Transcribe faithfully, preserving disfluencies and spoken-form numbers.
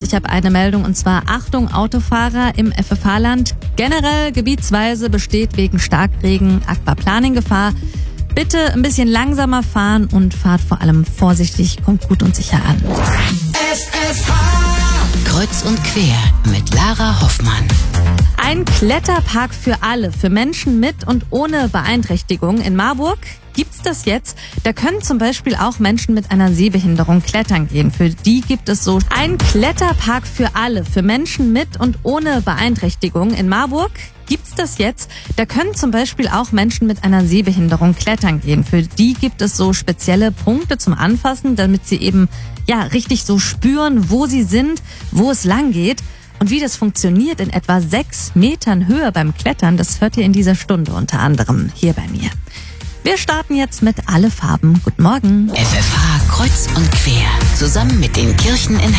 Ich habe eine Meldung und zwar Achtung Autofahrer im F F H-Land. Generell gebietsweise besteht wegen Starkregen Aquaplaning-Gefahr. Bitte ein bisschen langsamer fahren und fahrt vor allem vorsichtig, kommt gut und sicher an. F F H Kreuz und quer mit Lara Hoffmann. Ein Kletterpark für alle, für Menschen mit und ohne Beeinträchtigung. In Marburg gibt's das jetzt. Da können zum Beispiel auch Menschen mit einer Sehbehinderung klettern gehen. Für die gibt es so ein Kletterpark für alle, für Menschen mit und ohne Beeinträchtigung. In Marburg gibt's das jetzt. Da können zum Beispiel auch Menschen mit einer Sehbehinderung klettern gehen. Für die gibt es so spezielle Punkte zum Anfassen, damit sie eben ja richtig so spüren, wo sie sind, wo es lang geht. Und wie das funktioniert in etwa sechs Metern Höhe beim Klettern, das hört ihr in dieser Stunde unter anderem hier bei mir. Wir starten jetzt mit Alle Farben. Guten Morgen. F F H Kreuz und quer. Zusammen mit den Kirchen in